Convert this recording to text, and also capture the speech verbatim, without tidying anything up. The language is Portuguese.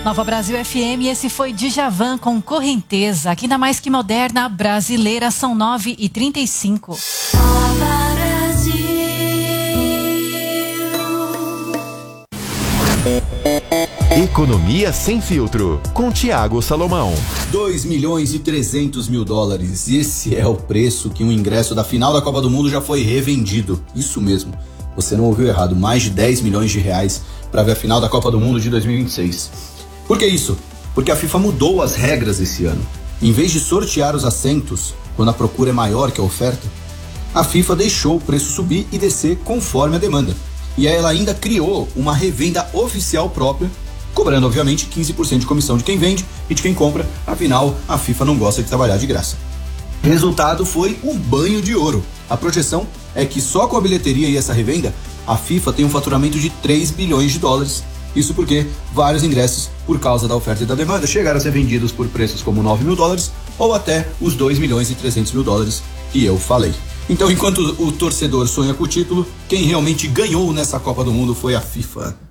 Nova Brasil F M, esse foi Djavan com Correnteza, aqui na Mais Que Moderna Brasileira, são nove e trinta e cinco. Economia Sem Filtro, com Tiago Salomão. dois milhões e trezentos mil dólares. Esse é o preço que um ingresso da final da Copa do Mundo já foi revendido. Isso mesmo, você não ouviu errado, mais de dez milhões de reais para ver a final da Copa do Mundo de dois mil e vinte e seis. Por que isso? Porque a FIFA mudou as regras esse ano. Em vez de sortear os assentos quando a procura é maior que a oferta, a FIFA deixou o preço subir e descer conforme a demanda. E aí ela ainda criou uma revenda oficial própria, cobrando obviamente quinze por cento de comissão de quem vende e de quem compra, afinal a FIFA não gosta de trabalhar de graça. Resultado foi um banho de ouro. A projeção é que só com a bilheteria e essa revenda, a FIFA tem um faturamento de três bilhões de dólares. Isso porque vários ingressos, por causa da oferta e da demanda, chegaram a ser vendidos por preços como nove mil dólares ou até os dois milhões e trezentos mil dólares que eu falei. Então, enquanto o torcedor sonha com o título, quem realmente ganhou nessa Copa do Mundo foi a FIFA.